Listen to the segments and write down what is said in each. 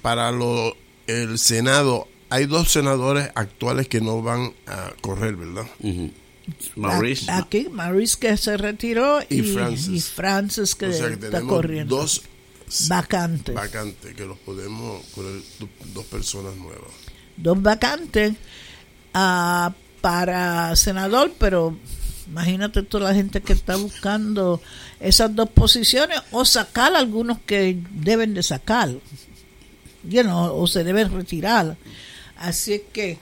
para el Senado, hay 2 senadores actuales que no van a correr, ¿verdad? Uh-huh. Maurice. Aquí, Maurice que se retiró y O Francis que, sea que está tenemos corriendo. 2 vacantes que los podemos poner 2 personas nuevas. 2 vacantes para senador, pero imagínate toda la gente que está buscando esas 2 posiciones o sacar algunos que deben de sacar, o se deben retirar. Así que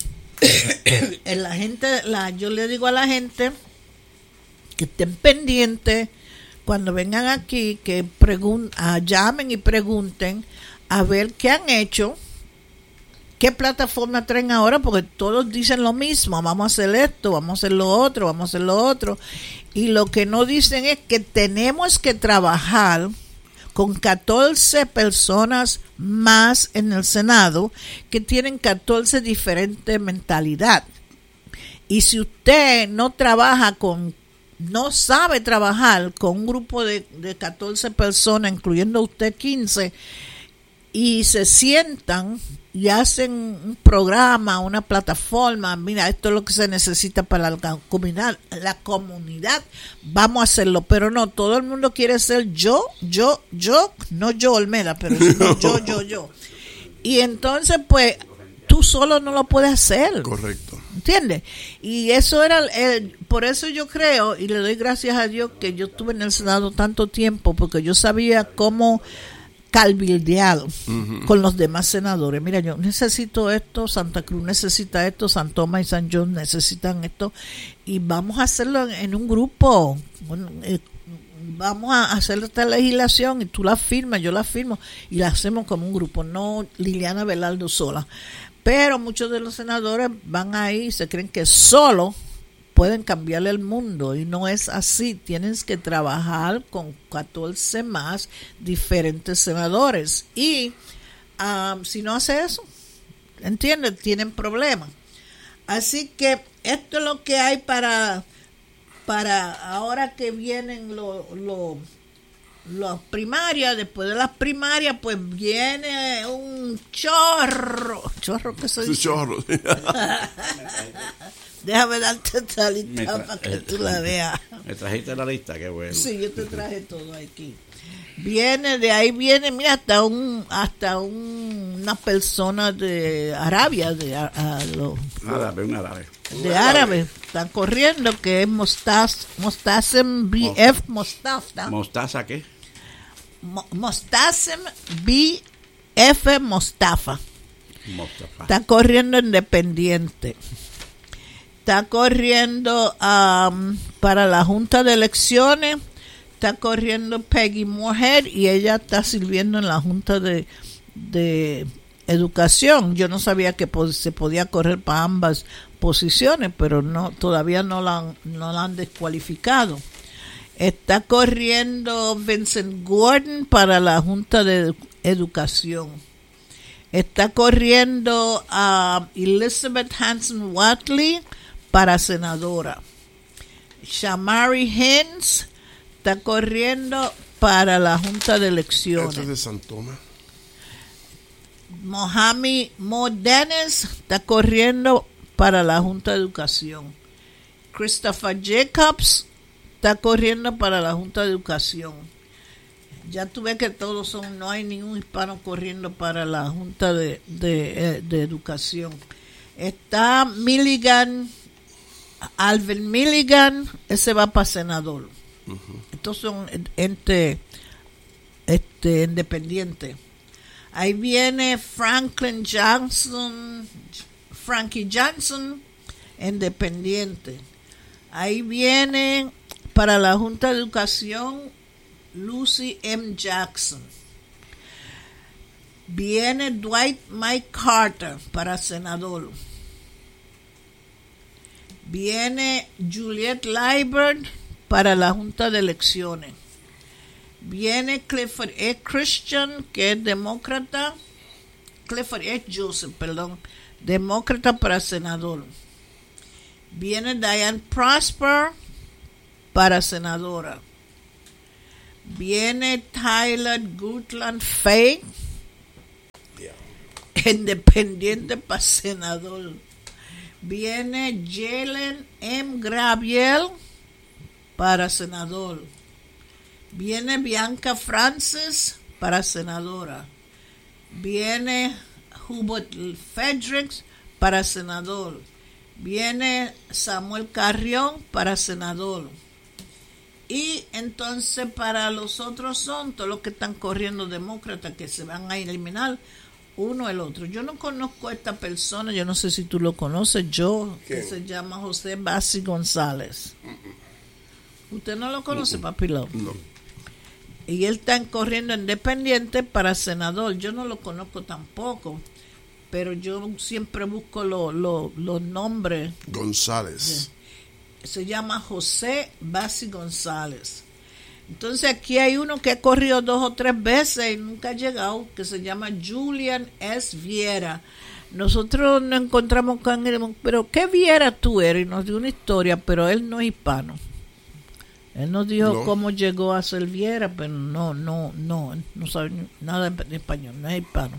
yo le digo a la gente que estén pendientes cuando vengan aquí, que llamen y pregunten a ver qué han hecho, qué plataforma traen ahora, porque todos dicen lo mismo: vamos a hacer esto, vamos a hacer lo otro, vamos a hacer lo otro, y lo que no dicen es que tenemos que trabajar con 14 personas más en el Senado que tienen 14 diferentes mentalidades. Y si usted no sabe trabajar con un grupo de 14 personas, incluyendo usted 15, y se sientan y hacen un programa, una plataforma, mira, esto es lo que se necesita para la comunidad, vamos a hacerlo. Pero no, todo el mundo quiere ser yo, no yo Olmeda, pero yo. Y entonces, pues, tú solo no lo puedes hacer. Correcto. ¿Entiendes? Y eso era, por eso yo creo, y le doy gracias a Dios que yo estuve en el Senado tanto tiempo, porque yo sabía cómo cabildear con los demás senadores. Mira, yo necesito esto, Santa Cruz necesita esto, San Tomás y San John necesitan esto, y vamos a hacerlo en un grupo. Vamos a hacer esta legislación y tú la firmas, yo la firmo, y la hacemos como un grupo, no Liliana Velardo sola. Pero muchos de los senadores van ahí y se creen que solo pueden cambiarle el mundo, y no es así. Tienes que trabajar con 14 más diferentes senadores, y si no hace eso, ¿entiendes? Tienen problemas. Así que esto es lo que hay para ahora que vienen las primarias. Después de las primarias, pues viene un chorro que se dice. Chorro. Déjame darte esta lista para que tú la veas. ¿Me trajiste la lista? Qué bueno. Sí, yo te traje todo aquí. De ahí viene, mira, hasta una persona de Arabia, Un árabe. De árabe, están corriendo, que es Mostasem B.F. Mostafa. ¿Mostaza qué? Mostasem B.F. Mostafa. Está corriendo independiente. Está corriendo para la Junta de Elecciones. Está corriendo Peggy Moorhead, y ella está sirviendo en la Junta de Educación. Yo no sabía que se podía correr para ambas posiciones, pero todavía no la han descualificado. Está corriendo Vincent Gordon para la Junta de Educación. Está corriendo Elizabeth Hanson Watley para senadora. Shamari Hines está corriendo para la Junta de Elecciones. Este es de San Tomás. Mohamed Mo Dennis está corriendo para la Junta de Educación. Christopher Jacobs está corriendo para la Junta de Educación. Ya tú ves que todos no hay ningún hispano corriendo para la Junta de Educación. Está Alvin Milligan, ese va para senador. Estos son independientes. Ahí viene Frankie Johnson, independiente. Ahí viene para la Junta de Educación Lucy M. Jackson. Viene Dwight Mike Carter para senador. Viene Juliette Liburd para la Junta de Elecciones. Viene Clifford E. Christian, que es demócrata. Clifford E. Joseph, demócrata para senador. Viene Diane Prosper para senadora. Viene Tyler Gutland Fay. independiente para senador. Viene Jalen M. Gabriel para senador. Viene Bianca Francis para senadora. Viene Hubert Fredericks para senador. Viene Samuel Carrión para senador. Y entonces para los otros son todos los que están corriendo demócratas que se van a eliminar uno el otro. Yo no conozco a esta persona, yo no sé si tú lo conoces, que se llama José Bassi González. ¿Usted no lo conoce, Papilo? No. Y él está corriendo independiente para senador. Yo no lo conozco tampoco, pero yo siempre busco los nombres. González. Se llama José Bassi González. Entonces aquí hay uno que ha corrido 2 o 3 veces y nunca ha llegado, que se llama Julian S. Viera. Nosotros nos encontramos con él, pero ¿qué Viera tú eres? Y nos dio una historia, pero él no es hispano. Él nos dijo cómo llegó a ser Viera, pero no sabe nada en español, no es hispano.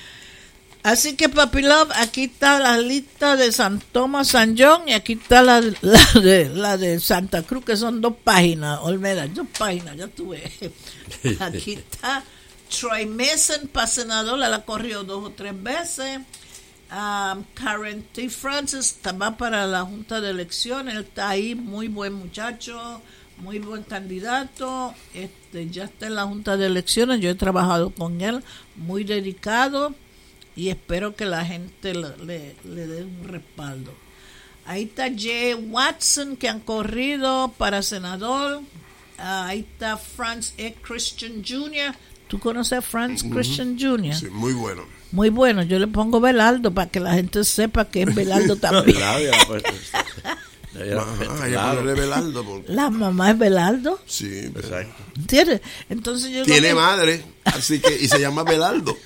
Así que, Papi Love, aquí está la lista de San Tomás, San John, y aquí está la de Santa Cruz, que son 2 páginas, Olmeda, 2 páginas, ya tuve. Aquí está Troy Mason para senador, la corrió 2 o 3 veces. Karen T. Francis va para la Junta de Elecciones, él está ahí, muy buen muchacho, muy buen candidato, ya está en la Junta de Elecciones, yo he trabajado con él, muy dedicado, y espero que la gente le dé un respaldo. Ahí está Jay Watson, que han corrido para senador. Ahí está Franz E. Christian Jr. ¿Tú conoces a Franz Christian Jr.? Sí, muy bueno. Muy bueno. Yo le pongo Belardo para que la gente sepa que es Belardo también. La mamá es Belardo. Sí, exacto. ¿Entiendes? Entonces yo tiene madre, así que, y se llama Belardo.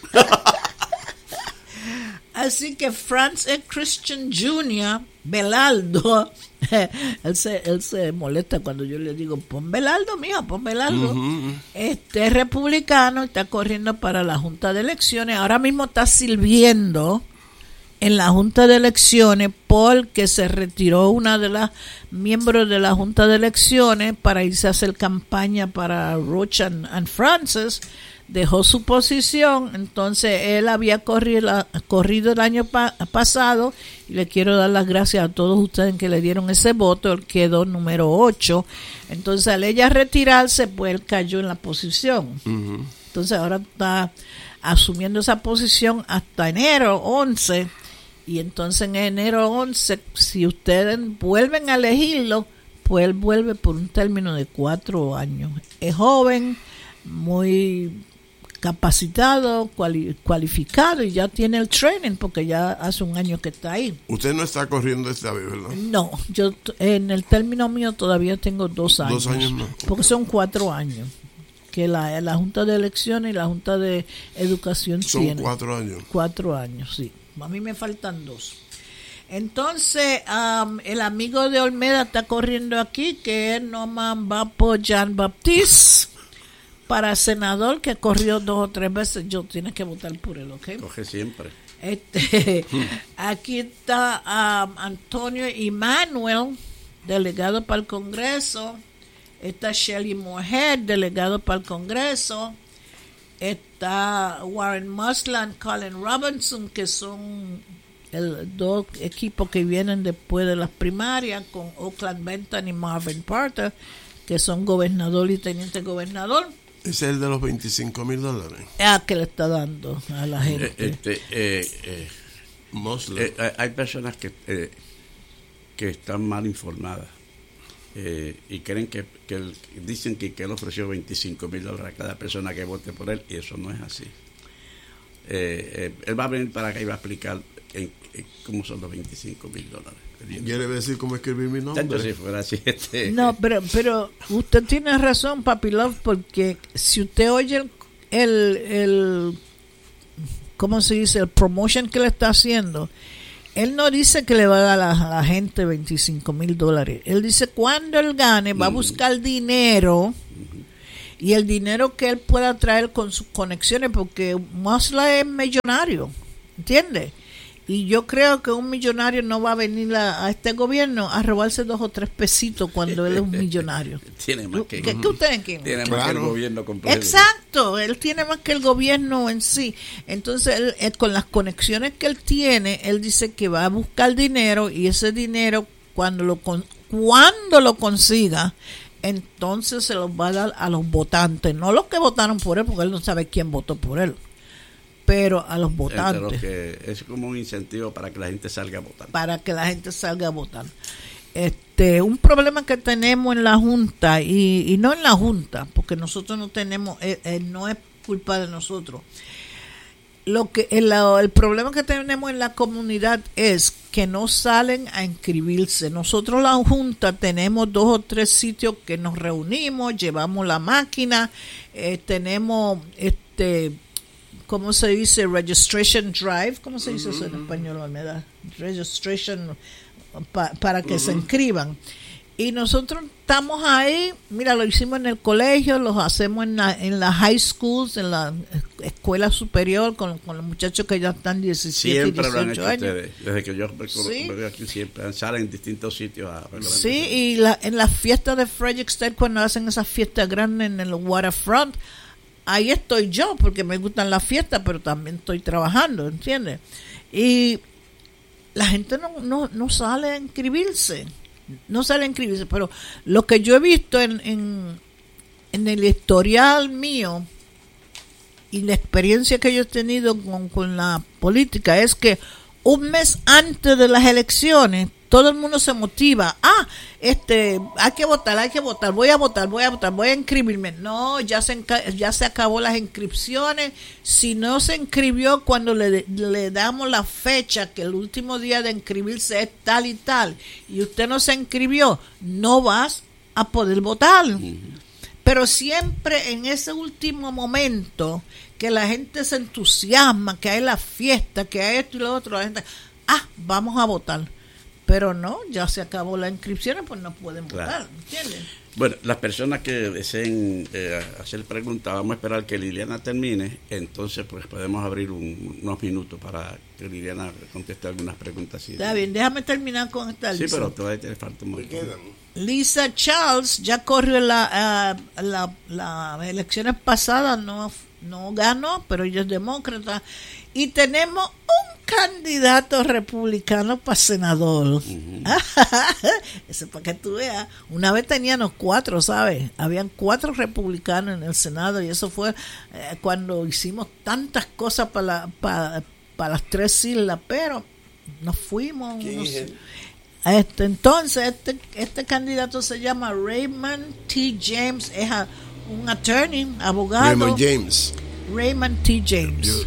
Así que Franz E. Christian Jr., Belardo, él se molesta cuando yo le digo, pon Belardo, mija, pon Belardo. Es republicano, está corriendo para la Junta de Elecciones, ahora mismo está sirviendo en la Junta de Elecciones porque se retiró una de las miembros de la Junta de Elecciones para irse a hacer campaña para Roach and Francis. Dejó su posición, entonces él había corrido el año pasado, y le quiero dar las gracias a todos ustedes que le dieron ese voto. Él quedó número 8, entonces al ella retirarse, pues él cayó en la posición. Entonces ahora está asumiendo esa posición hasta enero 11, y entonces en enero 11, si ustedes vuelven a elegirlo, pues él vuelve por un término de 4 años. Es joven, muy capacitado, cualificado, y ya tiene el training porque ya hace un año que está ahí. Usted no está corriendo esta vez, ¿verdad? No, yo en el término mío todavía tengo 2 años. 2 años más. Porque son 4 años. Que la Junta de Elecciones y la Junta de Educación son tienen. 4 años. 4 años, sí. A mí me faltan 2. Entonces, el amigo de Olmeda está corriendo aquí, que es Norman Vapo Jean Baptiste, para senador, que corrió 2 o 3 veces. Yo tienes que votar por él, ¿ok? Coge siempre. Aquí está Antonio Emanuel, delegado para el Congreso. Está Shelley Moorhead, delegado para el Congreso. Está Warren Musland, Colin Robinson, que son 2 equipos que vienen después de las primarias, con Oakland Benton y Marvin Porter, que son gobernador y teniente gobernador. Ese es el de los $25,000. Que le está dando a la gente. Hay personas que están mal informadas y creen que dicen que él ofreció $25,000 a cada persona que vote por él, y eso no es así. Él va a venir para acá y va a explicar cómo son los $25,000. ¿Quiere decir cómo escribir mi nombre? Si fuera así, No, pero usted tiene razón, Papi Love, porque si usted oye el ¿cómo se dice? El promotion que le está haciendo, él no dice que le va a dar a la gente $25,000. Él dice cuando él gane va a buscar dinero, y el dinero que él pueda traer con sus conexiones, porque Musla es millonario. ¿entiendes? Y yo creo que un millonario no va a venir a este gobierno a robarse 2 o 3 pesitos cuando él es un millonario. Tiene más que, ¿Qué ustedes quieren? Tiene más que el gobierno completo. Exacto, él tiene más que el gobierno en sí. Entonces, él, con las conexiones que él tiene, él dice que va a buscar dinero y ese dinero, cuando lo consiga, entonces se los va a dar a los votantes, no los que votaron por él, porque él no sabe quién votó por él, pero a los votantes. Los que es como un incentivo para que la gente salga a votar. Para que la gente salga a votar. Un problema que tenemos en la Junta, y no en la Junta, porque nosotros no tenemos, no es culpa de nosotros. El problema que tenemos en la comunidad es que no salen a inscribirse. Nosotros la Junta tenemos 2 o 3 sitios que nos reunimos, llevamos la máquina, tenemos ¿cómo se dice? Registration drive, ¿cómo se dice eso en español? Me da registration para que se inscriban. Y nosotros estamos ahí, mira, lo hicimos en el colegio, lo hacemos en la high schools, en la escuela superior, con los muchachos que ya están 17 siempre y 18 años. Ustedes, desde que yo recuerdo aquí siempre salen en distintos sitios. Sí, y en las fiestas de Fredericksburg, cuando hacen esas fiestas grandes en el waterfront, ahí estoy yo, porque me gustan las fiestas, pero también estoy trabajando, ¿entiendes? Y la gente no sale a inscribirse. No sale a inscribirse, pero lo que yo he visto en el historial mío y la experiencia que yo he tenido con la política es que un mes antes de las elecciones todo el mundo se motiva. Hay que votar, voy a inscribirme. No, ya se acabó las inscripciones. Si no se inscribió cuando le damos la fecha, que el último día de inscribirse es tal y tal, y usted no se inscribió, no vas a poder votar. Pero siempre en ese último momento que la gente se entusiasma, que hay la fiesta, que hay esto y lo otro, la gente, vamos a votar. Pero no, ya se acabó la inscripción, pues no pueden votar, ¿entiendes? Bueno, las personas que deseen hacer preguntas, vamos a esperar que Liliana termine, entonces pues podemos abrir unos minutos para que Liliana conteste algunas preguntas. Está bien, déjame terminar con esta lista. Sí, pero todavía te falta un montón. Lisa Charles ya corrió las elecciones pasadas, no ganó, pero ella es demócrata. Y tenemos un candidato republicano para senador. Eso para que tú veas. Una vez teníamos 4, ¿sabes? Habían 4 republicanos en el Senado y eso fue cuando hicimos tantas cosas para las 3 islas, pero nos fuimos. Entonces, este candidato se llama Raymond T. James, es un attorney, abogado. Raymond T. James.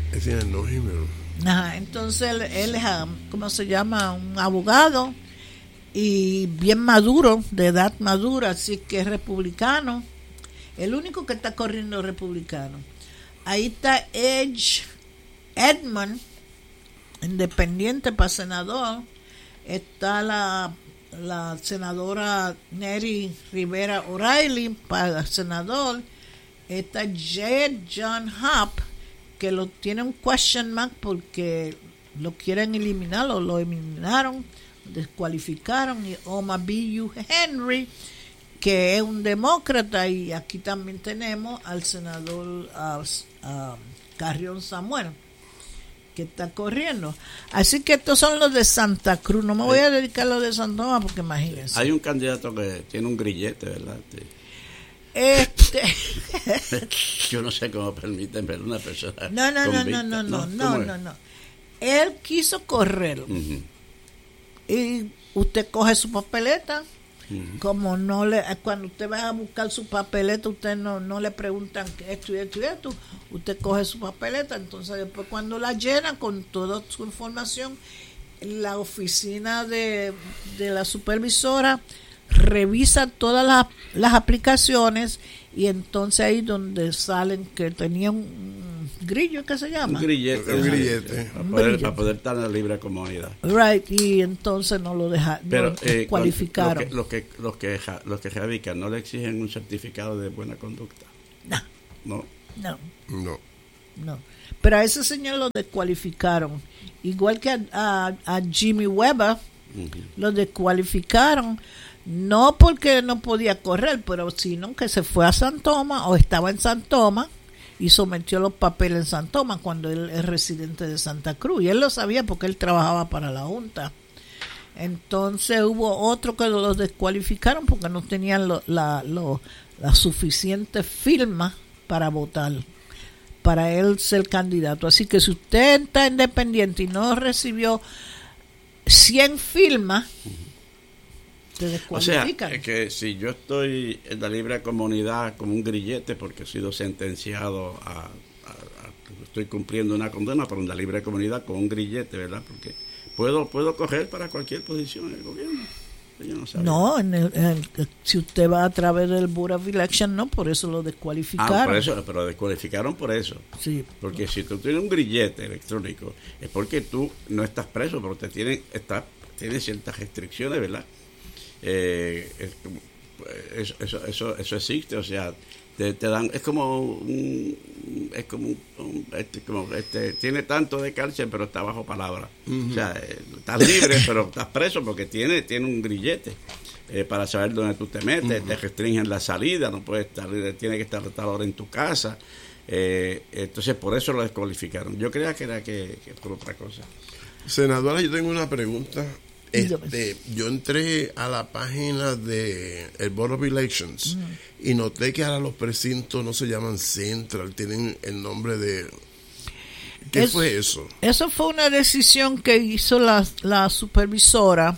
Entonces él es, ¿cómo se llama? Un abogado y bien maduro, de edad madura, así que es republicano. El único que está corriendo republicano. Ahí está Edmund, independiente para senador. Está la senadora Neri Rivera O'Reilly para senador. Está John Hopp, que lo tiene un question mark porque lo quieren eliminar, lo eliminaron, descualificaron. Y Omar B. Henry, que es un demócrata, y aquí también tenemos al senador Carrión Samuel, que está corriendo. Así que estos son los de Santa Cruz. No me voy a dedicar a los de Santa Cruz porque imagínense. Hay un candidato que tiene un grillete, ¿verdad? Yo no sé cómo permiten ver una persona. No. Él quiso correr. Y usted coge su papeleta. Como cuando usted va a buscar su papeleta, usted no le preguntan esto y esto y esto. Usted coge su papeleta, entonces después cuando la llena con toda su información, la oficina de la supervisora revisa todas las aplicaciones, y entonces ahí donde salen que tenía un grillo, ¿qué se llama? Un grillete. Para poder estar en la libre comunidad. Right, y entonces no lo cualificaron. Los que radican, ¿no le exigen un certificado de buena conducta? No. No. Pero a ese señor lo descualificaron. Igual que a Jimmy Weber, lo descualificaron. No porque no podía correr, pero sino que se fue a San Tomás o estaba en San Tomás y sometió los papeles en San Tomás cuando él es residente de Santa Cruz. Y él lo sabía porque él trabajaba para la Junta. Entonces hubo otro que los descualificaron porque no tenían la suficiente firma para votar, para él ser candidato. Así que si usted está independiente y no recibió 100 firmas, te descualifican. O sea, es que si yo estoy en la libre comunidad como un grillete porque he sido sentenciado estoy cumpliendo una condena por la libre comunidad con un grillete, ¿verdad? Porque puedo correr para cualquier posición en el gobierno. No, si usted va a través del Board of Election, no, por eso lo descualificaron. Por eso, pero descualificaron por eso. Sí. Porque si tú tienes un grillete electrónico, es porque tú no estás preso, pero tienes ciertas restricciones, ¿verdad? Eso existe, o sea, te dan, tiene tanto de cárcel pero está bajo palabra. O sea, estás libre pero estás preso porque tiene un grillete para saber dónde tú te metes. Te restringen la salida, no puedes tienes que estar tal hora en tu casa. Entonces por eso lo descualificaron. Yo creía que era que por otra cosa. Senadora, yo tengo una pregunta. Yo entré a la página de el Board of Elections y noté que ahora los precintos no se llaman Central, tienen el nombre de... ¿Qué fue eso? Eso fue una decisión que hizo la supervisora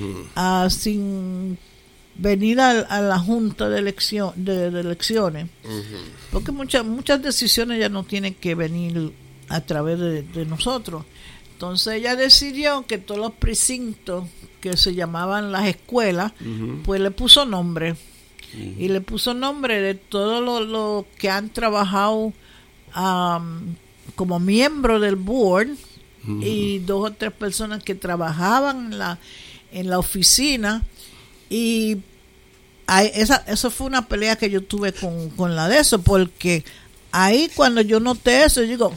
sin venir a la Junta de Elecciones, porque muchas decisiones ya no tienen que venir a través de nosotros. Entonces ella decidió que todos los precintos que se llamaban las escuelas, pues le puso nombre. Y le puso nombre de todos los que han trabajado como miembro del board y 2 o 3 personas que trabajaban en la oficina. Y eso fue una pelea que yo tuve con la de eso, porque ahí cuando yo noté eso, yo digo...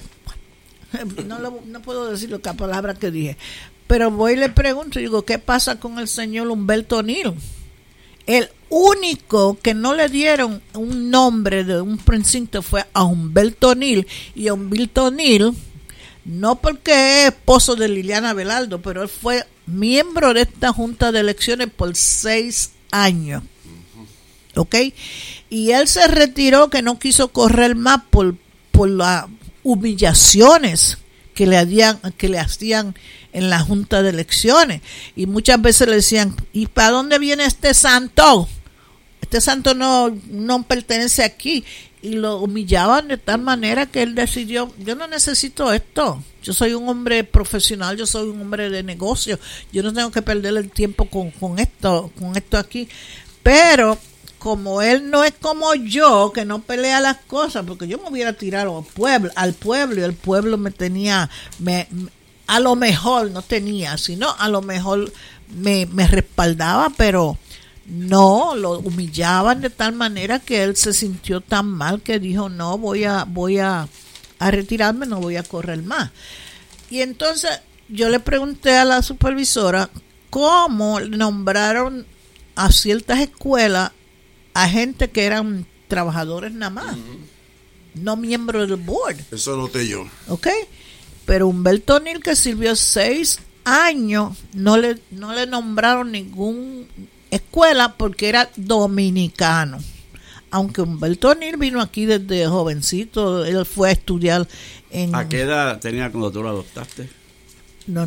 No puedo decir la palabra que dije, pero voy y le pregunto, digo, ¿qué pasa con el señor Humberto O'Neill? El único que no le dieron un nombre de un precinto fue a Humberto O'Neill, y Humberto O'Neill, no porque es esposo de Liliana Velardo, pero él fue miembro de esta Junta de Elecciones por 6 años. ¿Ok? Y él se retiró, que no quiso correr más por la humillaciones que le hacían en la Junta de Elecciones, y muchas veces le decían, ¿y para dónde viene este santo? Este santo no pertenece aquí, y lo humillaban de tal manera que él decidió, yo no necesito esto, yo soy un hombre profesional, yo soy un hombre de negocio, yo no tengo que perder el tiempo con esto aquí. Pero como él no es como yo, que no pelea las cosas, porque yo me hubiera tirado al pueblo, y el pueblo me tenía, a lo mejor no tenía, sino a lo mejor me respaldaba, pero no, lo humillaban de tal manera que él se sintió tan mal que dijo, no, voy a retirarme, no voy a correr más. Y entonces yo le pregunté a la supervisora cómo nombraron a ciertas escuelas a gente que eran trabajadores nada más, no miembros del board. Eso noté yo. ¿Ok? Pero Humberto O'Neill, que sirvió 6 años, no le nombraron ninguna escuela porque era dominicano. Aunque Humberto O'Neill vino aquí desde jovencito, él fue a estudiar en... ¿A qué edad tenía cuando tú lo adoptaste? No.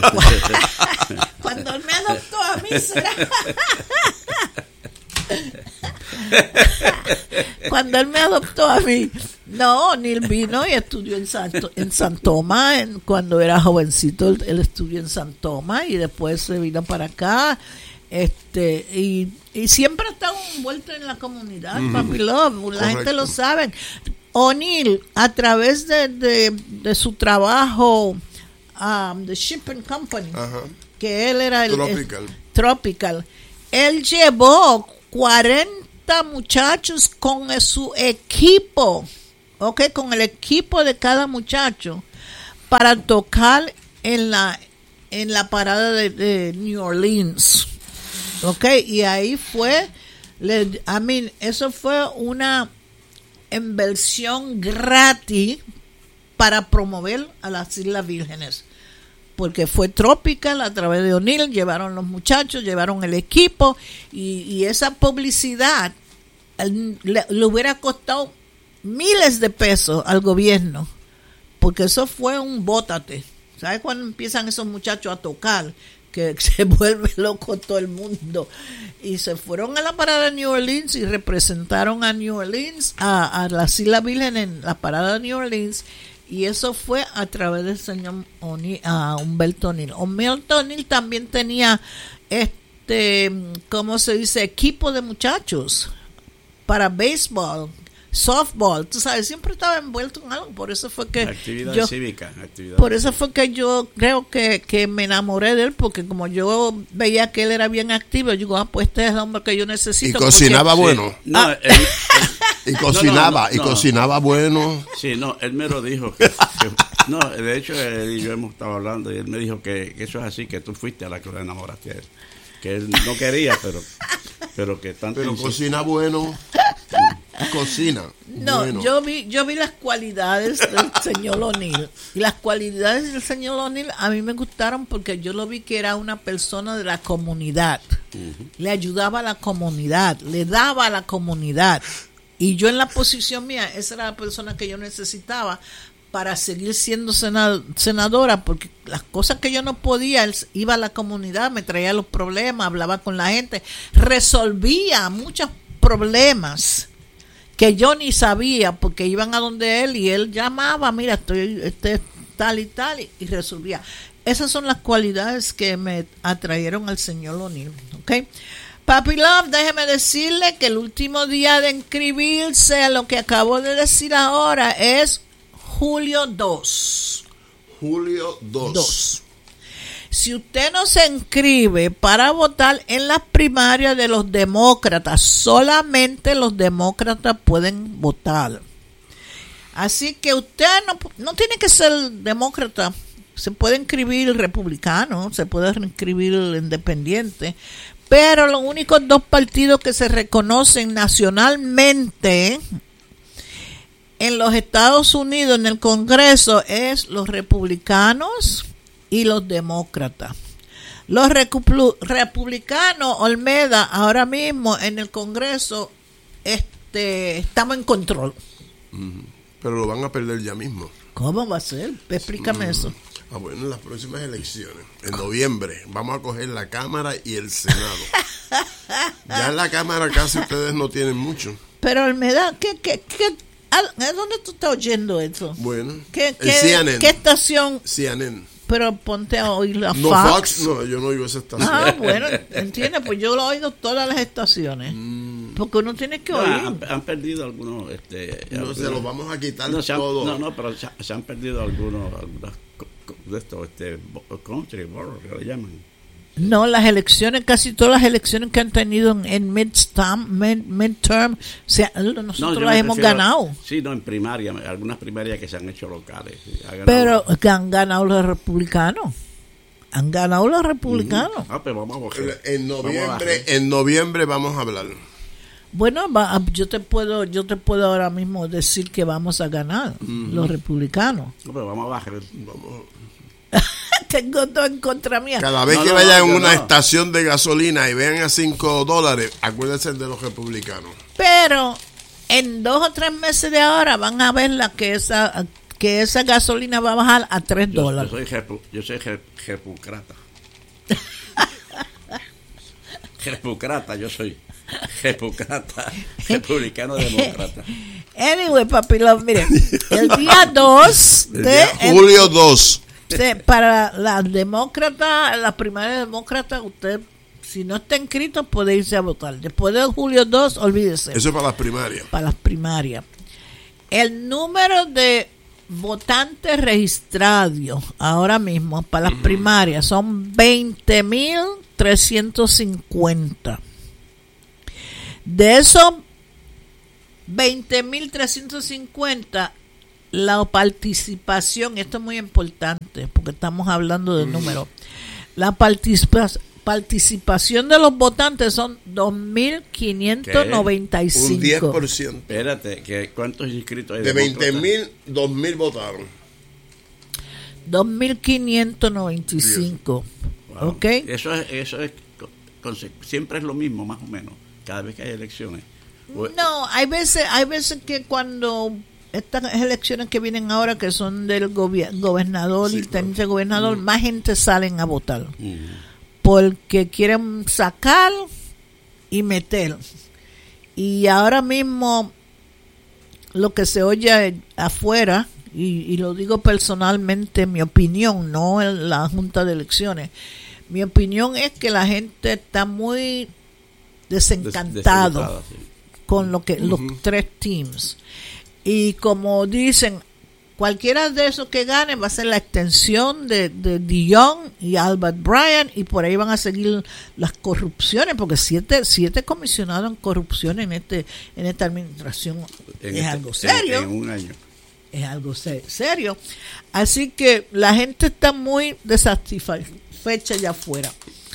Cuando él me adoptó a mí, será... Cuando él me adoptó a mí, no, O'Neill vino y estudió en San Tomás, cuando era jovencito él estudió en San Tomás y después se vino para acá, y siempre ha estado envuelto en la comunidad, Papi Love, la Correcto. gente lo sabe. O'Neill, a través de su trabajo de Shipping Company, que él era el Tropical, él llevó 40 muchachos con su equipo ¿ok? Con el equipo de cada muchacho para tocar en la parada de New Orleans, ¿ok? Y ahí fue, eso fue una inversión gratis para promover a las Islas Vírgenes, porque fue Tropical a través de O'Neill, llevaron los muchachos, llevaron el equipo, y esa publicidad le hubiera costado miles de pesos al gobierno, porque eso fue un bótate. ¿Sabes cuando empiezan esos muchachos a tocar? Que se vuelve loco todo el mundo. Y se fueron a la parada de New Orleans y representaron a New Orleans, a las Islas Vírgenes en la parada de New Orleans. Y eso fue a través del señor Humberto O'Neill. Humberto O'Neill también tenía, ¿cómo se dice? Equipo de muchachos para béisbol, softball, tú sabes, siempre estaba envuelto en algo. Por eso fue que actividad cívica. Por eso fue que yo creo que me enamoré de él, porque como yo veía que él era bien activo, yo digo, pues este es el hombre que yo necesito. Y cocinaba bueno. Sí. No, y cocinaba bueno. Sí, no, él me lo dijo. No, de hecho, él y yo hemos estado hablando, y él me dijo que eso es así, que tú fuiste a la que lo enamoraste a él. Que él no quería, pero que tanto... Pero cocina bueno. Cocina. No, bueno. yo vi las cualidades del señor O'Neill. Y las cualidades del señor O'Neill a mí me gustaron porque yo lo vi que era una persona de la comunidad. Le ayudaba a la comunidad, le daba a la comunidad. Y yo en la posición mía, esa era la persona que yo necesitaba para seguir siendo senadora, porque las cosas que yo no podía, él iba a la comunidad, me traía los problemas, hablaba con la gente, resolvía muchos problemas que yo ni sabía, porque iban a donde él y él llamaba, mira, estoy tal y tal, y resolvía. Esas son las cualidades que me atrayeron al señor O'Neill, ¿ok? Papi Love, déjeme decirle que el último día de inscribirse a lo que acabo de decir ahora es julio 2. Julio 2. Si usted no se inscribe para votar en las primarias de los demócratas, solamente los demócratas pueden votar. Así que usted no tiene que ser demócrata. Se puede inscribir republicano, se puede inscribir independiente, pero los únicos dos partidos que se reconocen nacionalmente en los Estados Unidos, en el Congreso, es los republicanos y los demócratas. Los republicanos, Olmeda, ahora mismo en el Congreso, estamos en control. Pero lo van a perder ya mismo. ¿Cómo va a ser? Explícame eso. Bueno, en las próximas elecciones, en noviembre, vamos a coger la Cámara y el Senado. Ya en la Cámara casi ustedes no tienen mucho. Pero Olmeda, ¿dónde tú estás oyendo eso? Bueno, ¿Qué estación? CNN. Pero ponte a oír la No, Fox. Fox, no, yo no oigo esa estación. Ah, bueno, entiende, pues yo lo oigo todas las estaciones. Porque uno tiene que oír. Han perdido algunos. No, se los vamos a quitar todo. No, pero se han perdido algunas de estos, country, que le llaman. No, las elecciones, casi todas las elecciones que han tenido en midterm, nosotros las hemos ganado. Sí, no, en primaria, algunas primarias que se han hecho locales. Pero que han ganado los republicanos. Pero vamos a bajar. En noviembre vamos a hablar. Bueno, yo te puedo ahora mismo decir que vamos a ganar los republicanos. No, pero vamos a bajar. Tengo todo en contra mía. Cada vez que vayan a una estación de gasolina y vean a $5, acuérdense de los republicanos. Pero en 2 o 3 meses de ahora van a ver que esa gasolina va a bajar a $3. Yo soy repulcrata. Repulcrata, yo soy repulcrata, republicano demócrata. Anyway, papi love, miren, el día 2 de julio 2. Para las demócratas, las primarias demócratas, usted, si no está inscrito, puede irse a votar. Después de julio 2, olvídese. Eso es para las primarias. Para las primarias. El número de votantes registrados ahora mismo para las primarias son 20,350. De esos 20.350 la participación, esto es muy importante porque estamos hablando de números. La participación de los votantes son 2.595. Un 10%. Espérate, ¿cuántos inscritos hay? De 20.000, 2.000 votaron. 2.595. Wow. ¿Ok? Eso es siempre es lo mismo, más o menos, cada vez que hay elecciones. No, hay veces que cuando estas elecciones que vienen ahora, que son del gobernador y teniente gobernador, más gente salen a votar. Porque quieren sacar y meter. Y ahora mismo lo que se oye afuera, y lo digo personalmente, mi opinión, no en la Junta de Elecciones, mi opinión es que la gente está muy desencantado con lo que los tres teams. Y como dicen, cualquiera de esos que gane va a ser la extensión de Dion y Albert Bryan, y por ahí van a seguir las corrupciones, porque siete comisionados en corrupción en esta administración es algo serio. En un año. Es algo serio. Así que la gente está muy desatisfecha allá afuera.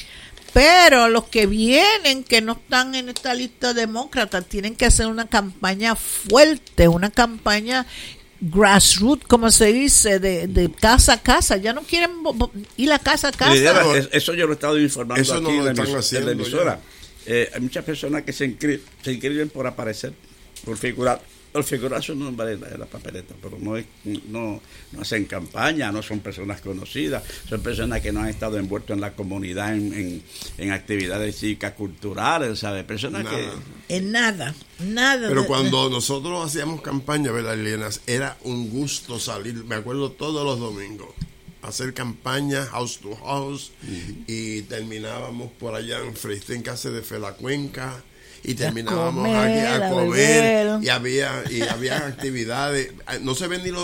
Pero los que vienen, que no están en esta lista demócrata, tienen que hacer una campaña fuerte, una campaña grassroots, como se dice, de casa a casa. Ya no quieren ir a casa a casa. Eso yo lo he estado informando eso aquí en la emisora. Hay muchas personas que se inscriben por aparecer, por figurar su nombre en la papeleta, pero no hacen campaña, no son personas conocidas, son personas que no han estado envueltas en la comunidad, en actividades cívicas culturales, ¿sabes? Personas que... En nada. Pero cuando nosotros hacíamos campaña, ¿verdad, Liliana? Era un gusto salir, me acuerdo, todos los domingos, hacer campaña house to house, y terminábamos por allá en Freistén, casa de Felacuenca, y terminábamos aquí a comer, y había actividades. No se ven ni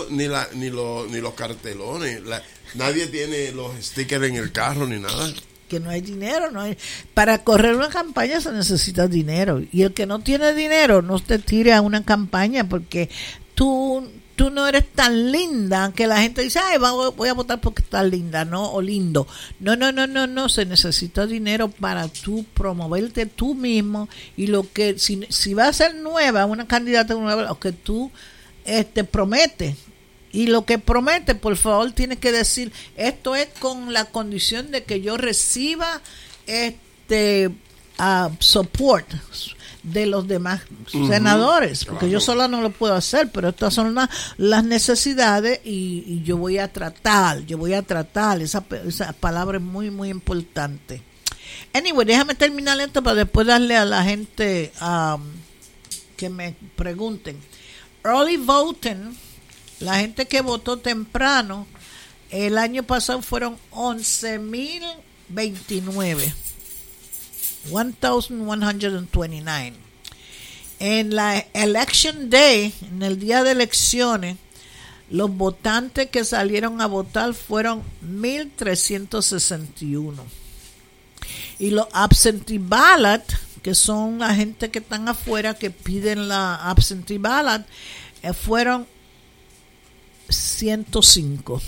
los cartelones, nadie tiene los stickers en el carro ni nada. Que no hay dinero, para correr una campaña se necesita dinero, y el que no tiene dinero no te tire a una campaña, porque tú no eres tan linda que la gente dice, ay, voy a votar porque estás linda, ¿no? O lindo. No, se necesita dinero para tú promoverte tú mismo, y lo que, si va a ser nueva, una candidata nueva, lo que tú prometes, y lo que promete, por favor, tienes que decir, esto es con la condición de que yo reciba support de los demás senadores, porque yo sola no lo puedo hacer, pero estas son las necesidades, y yo voy a tratar, esa palabra es muy, muy importante. Anyway, déjame terminar esto para después darle a la gente que me pregunten. Early voting, la gente que votó temprano, el año pasado fueron 11.029. 1,129. En la Election Day, en el día de elecciones, los votantes que salieron a votar fueron 1,361. Y los absentee ballot, que son la gente que están afuera que piden la absentee ballot, fueron 105.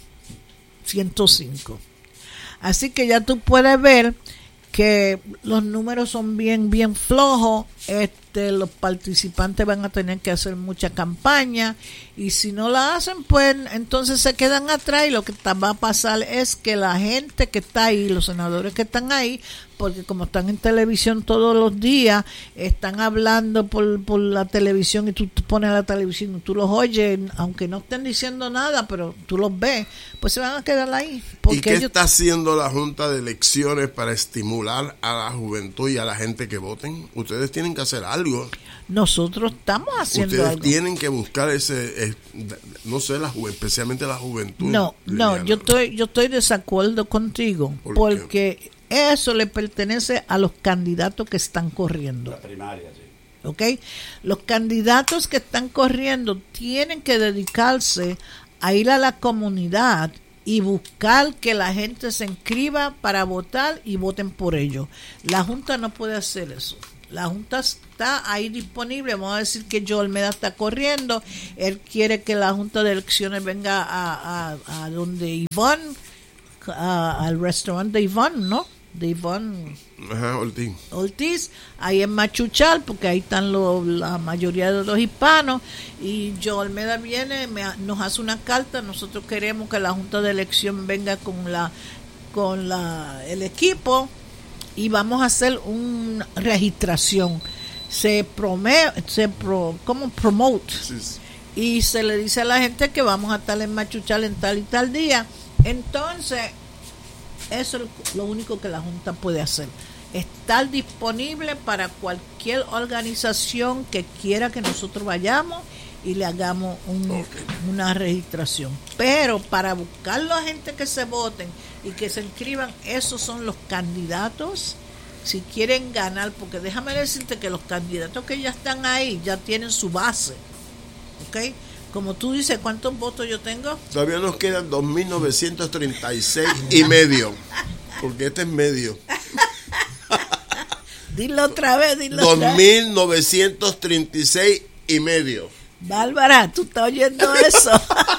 Así que ya tú puedes ver que los números son bien flojos. Los participantes van a tener que hacer mucha campaña, y si no la hacen, pues entonces se quedan atrás, y lo que va a pasar es que la gente que está ahí, los senadores que están ahí, porque como están en televisión todos los días, están hablando por la televisión, y tú pones la televisión y tú los oyes, aunque no estén diciendo nada, pero tú los ves, pues se van a quedar ahí. ¿Y qué está haciendo la Junta de Elecciones para estimular a la juventud y a la gente que voten? Ustedes tienen que hacer algo. Nosotros estamos haciendo ustedes algo. Tienen que buscar no sé, especialmente la juventud. No, yo estoy desacuerdo contigo, porque eso le pertenece a los candidatos que están corriendo. La primaria, sí. ¿Ok? Los candidatos que están corriendo tienen que dedicarse a ir a la comunidad y buscar que la gente se inscriba para votar y voten por ellos. La Junta no puede hacer eso. la Junta está ahí disponible. Vamos a decir que Joe Olmeda está corriendo. Él quiere que la Junta de Elecciones venga a donde Ivonne, al restaurante de Ivonne, ¿no? De Ivonne Ortiz, ahí en Machuchal, porque ahí están la mayoría de los hispanos. Y Joe Olmeda viene, nos hace una carta. Nosotros queremos que la Junta de Elección venga con el equipo, y vamos a hacer una registración. Promote. Sí. Y se le dice a la gente que vamos a estar en Machuchal en tal y tal día. Entonces, eso es lo único que la Junta puede hacer. Estar disponible para cualquier organización que quiera que nosotros vayamos y le hagamos una registración. Pero para buscar la gente que se voten y que se inscriban, esos son los candidatos si quieren ganar, porque déjame decirte que los candidatos que ya están ahí ya tienen su base, ¿ok? Como tú dices, ¿cuántos votos yo tengo? Todavía nos quedan 2.936 y medio, porque este es medio. Dilo otra vez, 2.936 y medio. Bárbara, ¿tú estás oyendo eso?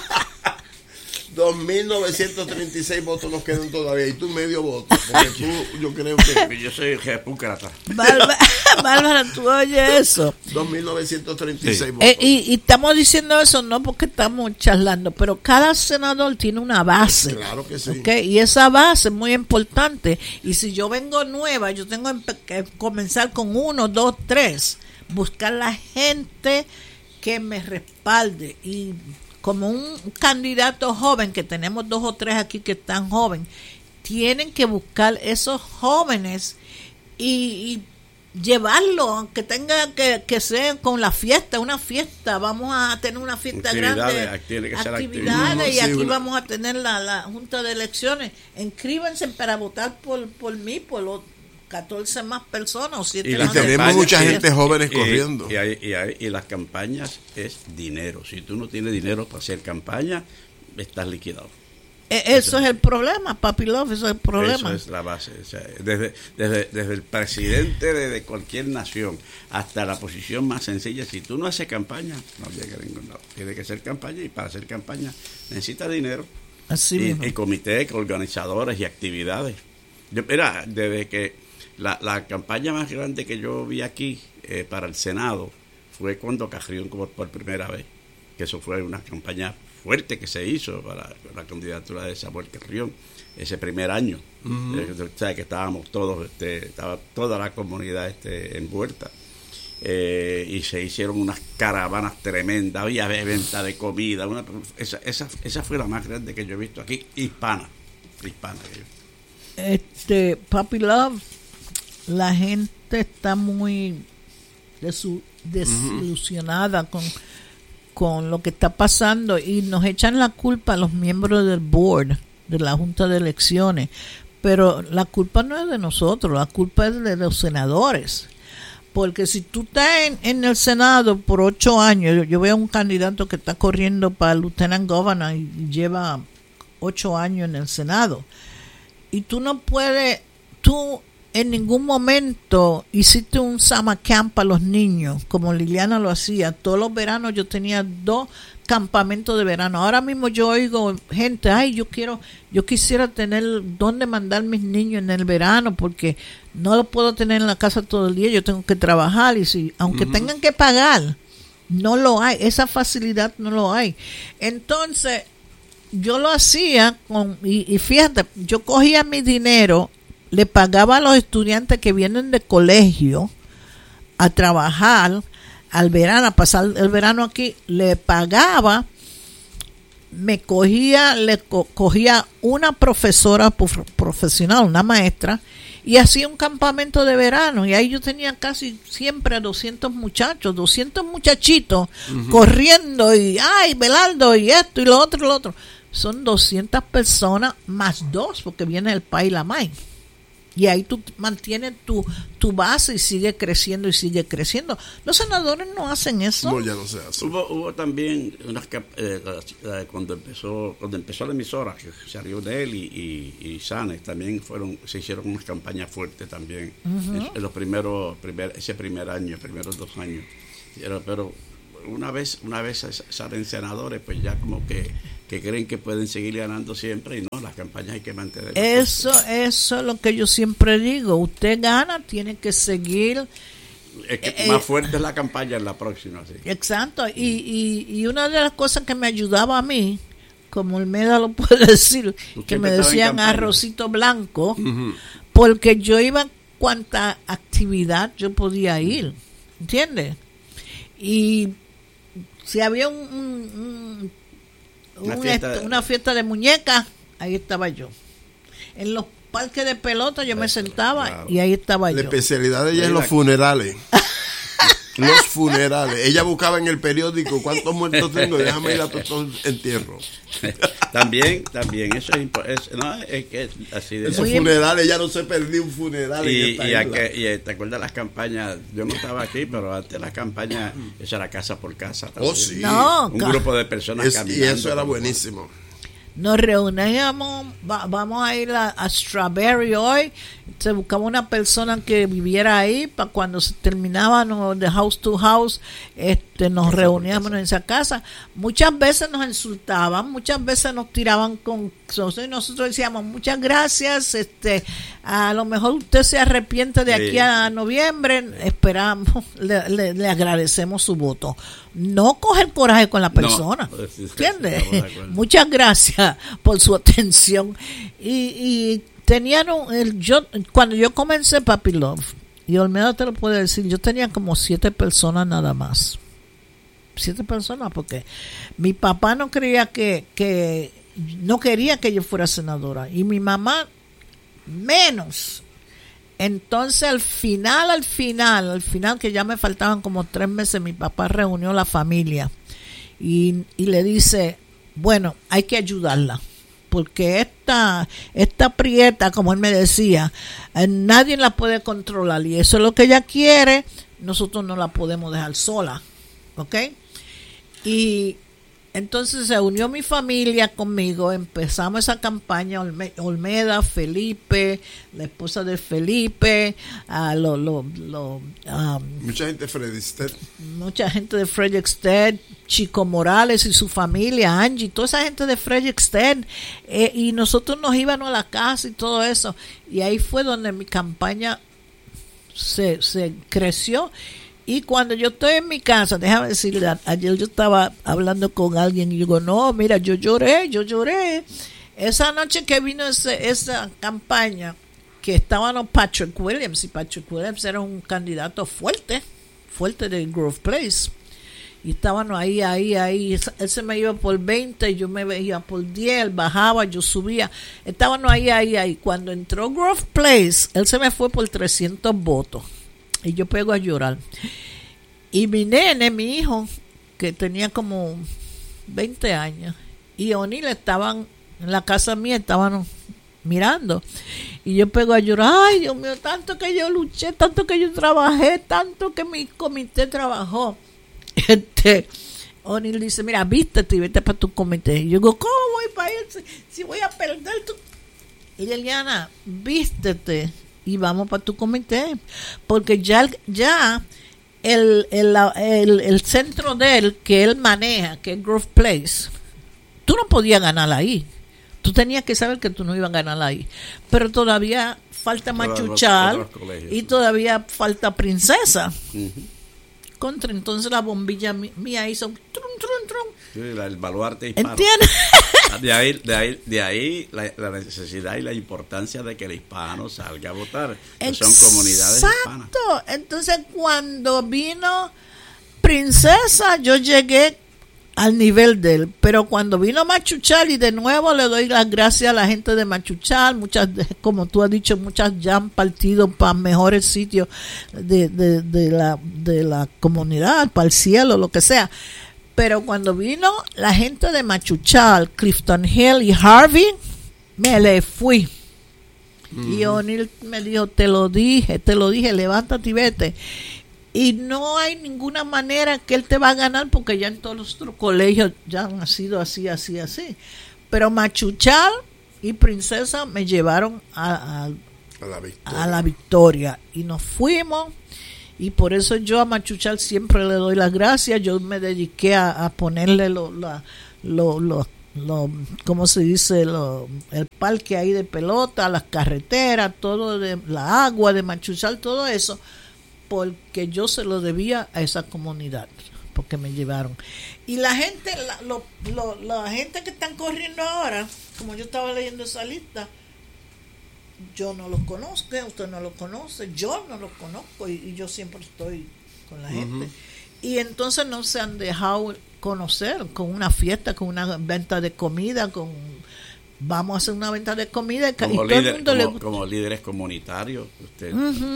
2.936 votos nos quedan todavía, y tú medio voto, porque yo creo que... Yo soy repúcrata. Bárbara, ¿tú oyes eso? 2.936 votos. Y estamos diciendo eso no porque estamos charlando, pero cada senador tiene una base. Claro que sí. ¿Okay? Y esa base es muy importante. Y si yo vengo nueva, yo tengo que comenzar con 1, 2, 3. Buscar la gente que me respalde. Y como un candidato joven, que tenemos 2 o 3 aquí que están jóvenes, tienen que buscar esos jóvenes y llevarlo, aunque tenga que ser con la fiesta, una fiesta. Vamos a tener una fiesta grande, tiene que ser actividades, y aquí vamos a tener la Junta de Elecciones. Inscríbanse para votar por mí, por los 14 más personas o 7 más. Y tenemos mucha gente jóvenes corriendo. Y las campañas es dinero. Si tú no tienes dinero para hacer campaña, estás liquidado. Eso es el problema, Papi Love, eso es el problema. Eso es la base. O sea, desde el presidente de cualquier nación hasta la posición más sencilla, si tú no haces campaña, no llegas a ningún lado. Tienes que hacer campaña, y para hacer campaña necesitas dinero. Así y comités, organizadores y actividades. Mira, desde que la campaña más grande que yo vi aquí para el Senado fue cuando Carrión por primera vez, que eso fue una campaña fuerte que se hizo para la candidatura de Samuel Carrión ese primer año. O sea, que estábamos todos, estaba toda la comunidad envuelta, y se hicieron unas caravanas tremendas, había venta de comida, esa fue la más grande que yo he visto aquí, hispana. Papi Love, la gente está muy desilusionada con lo que está pasando, y nos echan la culpa a los miembros del board de la Junta de Elecciones, pero la culpa no es de nosotros, la culpa es de los senadores, porque si tú estás en el Senado por 8 años, yo veo un candidato que está corriendo para el Lieutenant Governor y lleva 8 años en el Senado, y tú no puedes, tú en ningún momento hiciste un summer camp para los niños, como Liliana lo hacía. Todos los veranos yo tenía 2 campamentos de verano. Ahora mismo yo oigo gente, yo quisiera tener dónde mandar mis niños en el verano, porque no los puedo tener en la casa todo el día, yo tengo que trabajar, y si aunque tengan que pagar, no lo hay, esa facilidad no lo hay. Entonces, yo lo hacía y fíjate, yo cogía mi dinero, le pagaba a los estudiantes que vienen de colegio a trabajar al verano, a pasar el verano aquí, le pagaba, cogía una profesora profesional, una maestra, y hacía un campamento de verano, y ahí yo tenía casi siempre 200 muchachitos corriendo, y velando, y esto y lo otro. Son 200 personas más 2, porque viene el Pai Lamay. Y ahí tú mantienes tu base y sigue creciendo y sigue creciendo. Los senadores no hacen eso. No, ya no se hace. Hubo también cuando empezó la emisora, que salió de él y Sanes, también se hicieron unas campañas fuertes también. En los primeros 2 años. Pero una vez salen senadores, pues ya como que creen que pueden seguir ganando siempre, y no, las campañas hay que mantener. Eso es lo que yo siempre digo. Usted gana, tiene que seguir. Es que más fuerte es la campaña en la próxima. Sí. Exacto. Y una de las cosas que me ayudaba a mí, como Olmeda lo puede decir, que me decían arrocito blanco, porque yo iba a cuanta actividad yo podía ir, ¿entiendes? Y si había una fiesta de muñecas, ahí estaba yo. En los parques de pelota yo me sentaba y ahí estaba yo. La especialidad de ella es los funerales. Los funerales. Ella buscaba en el periódico cuántos muertos tengo, déjame ir a todos los entierros. También, eso es que así de esos funerales, ella no se perdió un funeral. Y te acuerdas las campañas, yo no estaba aquí, pero antes las campañas, eso era casa por casa también. Oh, sí. No, un grupo de personas caminando. Y eso era buenísimo. Nos reuníamos, vamos a ir a Strawberry hoy. Se buscaba una persona que viviera ahí para cuando se terminaba de house to house, nos reuníamos en esa casa. Muchas veces nos insultaban, muchas veces nos tiraban con cosas y nosotros decíamos muchas gracias, a lo mejor usted se arrepiente de aquí a noviembre, esperamos, le agradecemos su voto. No coger coraje con la persona, ¿entiendes? Muchas gracias por su atención. Y tenían cuando yo comencé Papi Love, y Olmeda te lo puede decir, yo tenía como 7 personas nada más. 7 personas, porque mi papá no quería que yo fuera senadora, y mi mamá menos. Entonces al final, que ya me faltaban como 3 meses, mi papá reunió la familia y le dice, bueno, hay que ayudarla, porque esta prieta, como él me decía, nadie la puede controlar, y eso es lo que ella quiere, nosotros no la podemos dejar sola, ¿ok? Y entonces se unió mi familia conmigo, empezamos esa campaña, Olmeda, Felipe, la esposa de Felipe, mucha gente de Frederickstead. Mucha gente de Frederickstead, Chico Morales y su familia, Angie, toda esa gente de Frederickstead, y nosotros nos íbamos a la casa y todo eso, y ahí fue donde mi campaña se creció. Y cuando yo estoy en mi casa, déjame decirle, ayer yo estaba hablando con alguien y digo, no, mira, yo lloré. Esa noche que vino esa campaña, que estaban Patrick Williams, y Patrick Williams era un candidato fuerte de Grove Place. Y estaban ahí, él se me iba por 20, yo me iba por 10, bajaba, yo subía. Estaban ahí. Cuando entró Grove Place, él se me fue por 300 votos. Y yo pego a llorar. Y mi nene, mi hijo, que tenía como 20 años, y O'Neill estaban en la casa mía, estaban mirando. Y yo pego a llorar. Ay, Dios mío, tanto que yo luché, tanto que yo trabajé, tanto que mi comité trabajó. O'Neill dice, mira, vístete y vete para tu comité. Y yo digo, ¿cómo voy para ir si voy a perder tu...? Y Eliana, vístete y vamos para tu comité, porque ya el centro de él que él maneja, que es Grove Place, tú no podías ganar ahí, tú tenías que saber que tú no ibas a ganar ahí, pero todavía falta Machuchal y todavía falta Princesa. Contra, entonces la bombilla mía hizo trum. Sí, el baluarte hispano. ¿Entiendes? De ahí la necesidad y la importancia de que el hispano salga a votar, que son comunidades hispanas. Exacto. Entonces cuando vino Princesa, yo llegué al nivel de él, pero cuando vino Machuchal, y de nuevo le doy las gracias a la gente de Machuchal, muchas, como tú has dicho, muchas ya han partido para mejores sitios de la comunidad, para el cielo, lo que sea. Pero cuando vino la gente de Machuchal, Clifton Hill y Harvey, me le fui. Y O'Neill me dijo, te lo dije, levántate y vete. Y no hay ninguna manera que él te va a ganar porque ya en todos los otros colegios ya han sido así. Pero Machuchal y Princesa me llevaron a la victoria y nos fuimos. Y por eso yo a Machuchal siempre le doy las gracias. Yo me dediqué a ponerle ¿cómo se dice? El parque ahí de pelota, las carreteras, todo, de la agua de Machuchal, todo eso, porque yo se lo debía a esa comunidad, porque me llevaron. Y la gente, la gente que están corriendo ahora, como yo estaba leyendo esa lista, yo no los conozco, usted no los conoce, yo no los conozco, y yo siempre estoy con la gente. Y entonces no se han dejado conocer con una fiesta, con una venta de comida, vamos a hacer una venta de comida como, y todo el mundo como líderes comunitarios usted.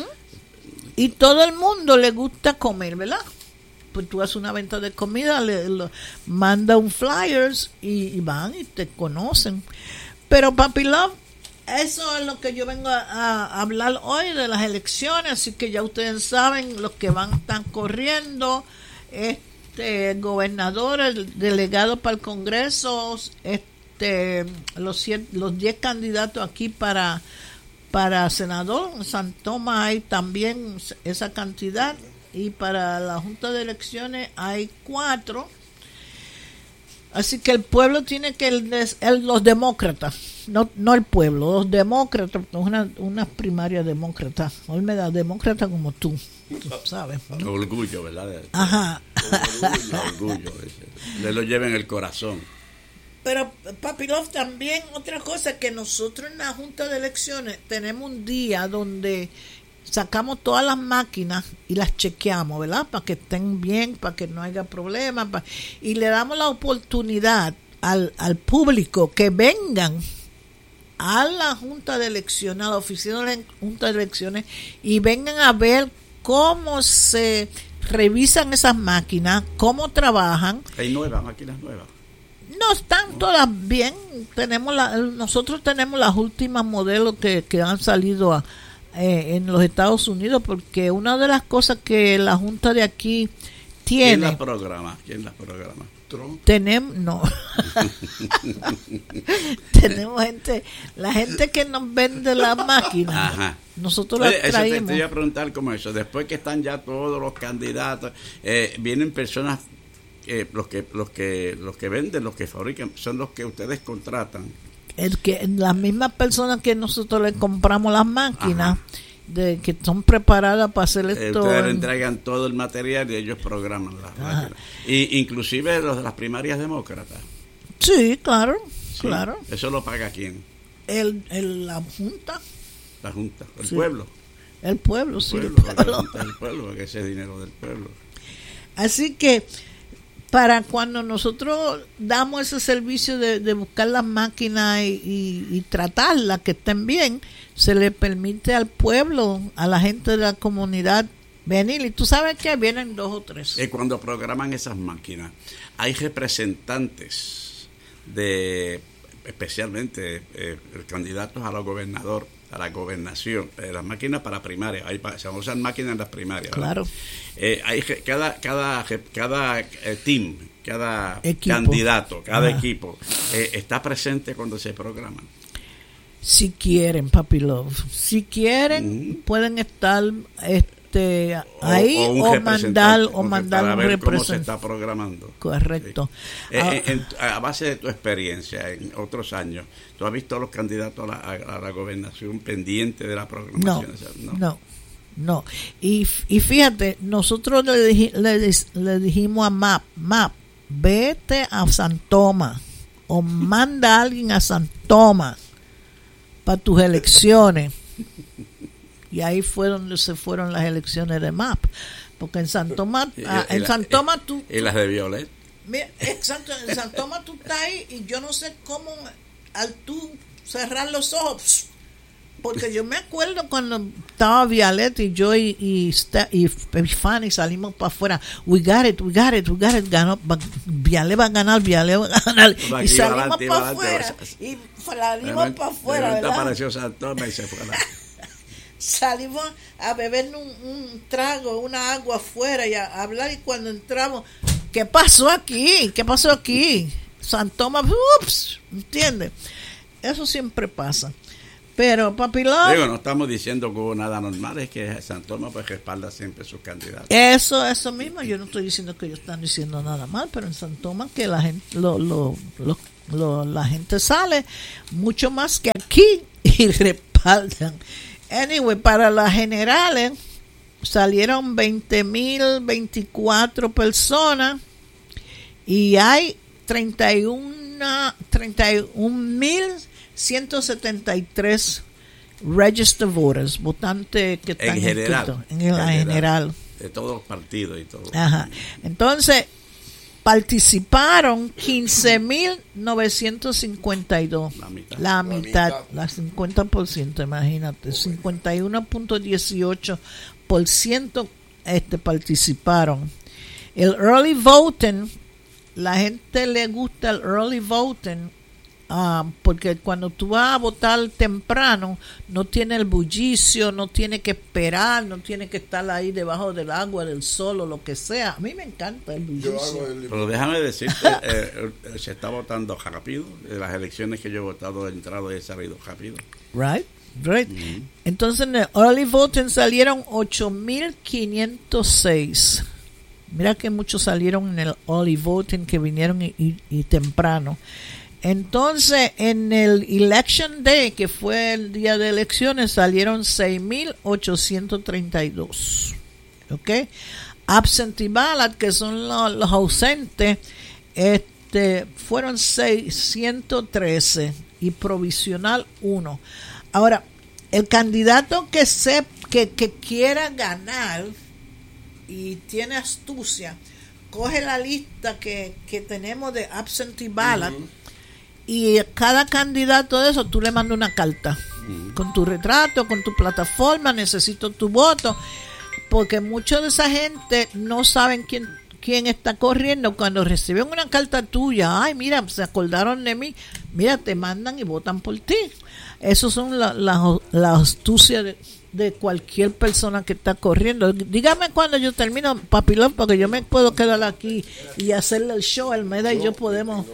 Y todo el mundo le gusta comer, ¿verdad? Pues tú haces una venta de comida, manda un flyers y van y te conocen. Pero Papi Love, eso es lo que yo vengo a hablar hoy de las elecciones, así que ya ustedes saben los que están corriendo, gobernadores, delegados para el Congreso, los 10 candidatos aquí para senador. En San Tomás hay también esa cantidad, y para la Junta de Elecciones hay 4. Así que el pueblo tiene que los demócratas, no el pueblo, los demócratas, una primaria demócrata, hoy me da demócrata como tú sabes, ¿no? Orgullo, ¿verdad? Ajá. Orgullo, le lo lleva en el corazón. Pero Papi Love, también otra cosa, que nosotros en la Junta de Elecciones tenemos un día donde sacamos todas las máquinas y las chequeamos, ¿verdad? Para que estén bien, para que no haya problemas, y le damos la oportunidad al público que vengan a la Junta de Elecciones, a la oficina de la Junta de Elecciones, y vengan a ver cómo se revisan esas máquinas, cómo trabajan. Hay máquinas nuevas. No están todas bien. Nosotros tenemos las últimas modelos que han salido en los Estados Unidos, porque una de las cosas que la Junta de aquí tiene. ¿Quién las programa? Trump. Tenemos gente, la gente que nos vende las máquinas. Ajá. Nosotros las traemos. Te iba a preguntar como eso. Después que están ya todos los candidatos, vienen personas. Los que venden, los que fabrican, son los que ustedes contratan. Las mismas personas que nosotros les compramos las máquinas, que son preparadas para hacer esto. Ustedes le entregan todo el material y ellos programan las máquinas. Y inclusive los de las primarias demócratas. Sí, claro. ¿Eso lo paga quién? La Junta. La Junta, el pueblo. El pueblo, sí. El pueblo, porque ese es dinero del pueblo. Así que para cuando nosotros damos ese servicio de buscar las máquinas y tratarlas, que estén bien, se le permite al pueblo, a la gente de la comunidad venir. Y tú sabes que vienen 2 o 3. Cuando programan esas máquinas, hay representantes especialmente candidatos a la gobernación, las máquinas para primarias, se usan máquinas en las primarias, ¿verdad? Claro. Hay cada team, cada equipo, candidato, cada equipo está presente cuando se programan. Si quieren, Papi Love, si quieren, pueden estar ahí o mandar para ver cómo se está programando. Correcto. Sí. A base de tu experiencia en otros años, ¿tú has visto a los candidatos a la gobernación pendiente de la programación? No. Y fíjate, nosotros le dijimos a MAP, vete a San Tomás o manda a alguien a San Tomás para tus elecciones. Y ahí fue donde se fueron las elecciones de MAP, porque en San Tomás, tú... Y las de Violet. Mira, exacto, en San Tomás tú estás ahí y yo no sé cómo, al tú cerrar los ojos, porque yo me acuerdo cuando estaba Vialet y yo y Fanny salimos para afuera. We got it. Ganó, Vialet va a ganar. Y salimos para afuera. Y salimos para afuera, ¿verdad? Apareció Santoma y se fue. Salimos a beber un trago, una agua afuera y a hablar. Y cuando entramos, ¿qué pasó aquí? Santoma, ups, ¿entiendes? Eso siempre pasa. Pero, Papi Love, digo, no estamos diciendo que hubo nada normal, es que Santoma pues respalda siempre sus candidatos. Eso mismo, yo no estoy diciendo que ellos están diciendo nada mal, pero en Santoma que la gente la gente sale mucho más que aquí y respaldan. Anyway, para las generales salieron 20,024 personas y hay 31,173 registered voters, votantes que están inscritos en la general. De todos los partidos y todo. Ajá. Entonces, participaron 15,952. La mitad, la 50%, imagínate. 51.18% participaron. El early voting, la gente le gusta el early voting porque cuando tú vas a votar temprano no tiene el bullicio, no tiene que esperar, no tiene que estar ahí debajo del agua, del sol o lo que sea. A mí me encanta el bullicio. Pero déjame decirte, se está votando rápido. Las elecciones que yo he votado he entrado y he salido rápido. Right. Entonces en el early voting salieron 8,506. Mira que muchos salieron en el early voting, que vinieron y temprano. Entonces, en el Election Day, que fue el día de elecciones, salieron 6,832. ¿Ok? Absentee ballot, que son los ausentes, fueron 613 y provisional 1. Ahora, el candidato que quiera ganar y tiene astucia, coge la lista que tenemos de absentee ballot, y cada candidato de eso tú le mandas una carta con tu retrato, con tu plataforma, necesito tu voto, porque mucha de esa gente no saben quién está corriendo. Cuando reciben una carta tuya, ay, mira, se acordaron de mí, mira, te mandan y votan por ti. Esos son la astucia de cualquier persona que está corriendo. Dígame cuando yo termino, Papilón, porque yo me puedo quedar aquí y hacerle el show. Almeda y yo podemos.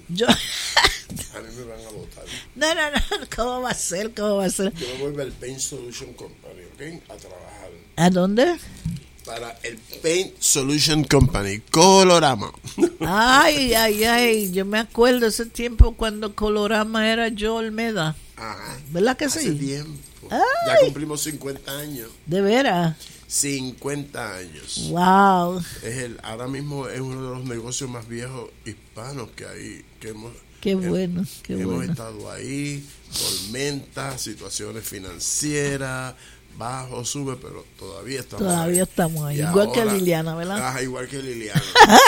A mí me van a votar. No, ¿cómo va a ser? Yo me voy al Paint Solution Company, ¿ok? A trabajar. ¿A dónde? Para el Paint Solution Company, Colorama. Ay, yo me acuerdo ese tiempo cuando Colorama era yo Almeda. Ajá. ¿Verdad que sí? Hace tiempo. Ay. Ya cumplimos 50 años. ¿De veras? 50 años. Wow. Ahora mismo es uno de los negocios más viejos hispanos que hay, Qué bueno. Hemos estado ahí, tormentas, situaciones financieras, bajo, sube, pero todavía estamos ahí. Igual que Liliana, ¿verdad? Igual que Liliana.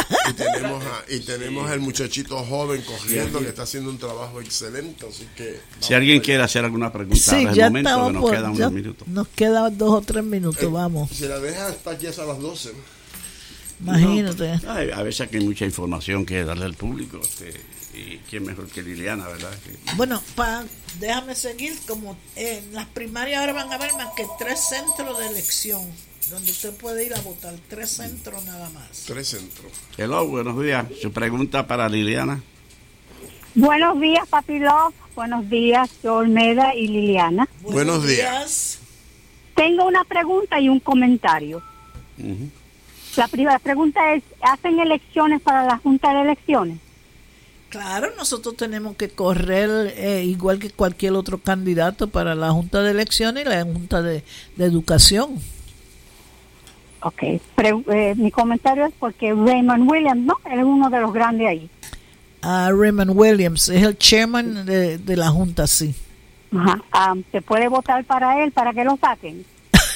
y tenemos el muchachito joven corriendo que está haciendo un trabajo excelente, así que si alguien quiere hacer alguna pregunta, sí, es el momento, que nos quedan unos minutos. Nos quedan 2 o 3 minutos, vamos. Si la dejas hasta aquí es a las 12. Imagínate. No, a veces que hay mucha información que darle al público, y quién mejor que Liliana, ¿verdad? Bueno, déjame seguir. Como en las primarias ahora van a haber más que 3 centros de elección donde usted puede ir a votar. 3 centros nada más. 3 centros. Hello, buenos días. Su pregunta para Liliana. Buenos días, Papi Love. Buenos días, yo Olmeda y Liliana. Buenos días. Tengo una pregunta y un comentario. La primera pregunta es, ¿hacen elecciones para la Junta de Elecciones? Claro, nosotros tenemos que correr igual que cualquier otro candidato para la Junta de Elecciones y la Junta de Educación. Ok, mi comentario es porque Raymond Williams, ¿no? Él es uno de los grandes ahí. Raymond Williams es el chairman de la Junta, sí. Ajá. ¿Se puede votar para él para que lo saquen?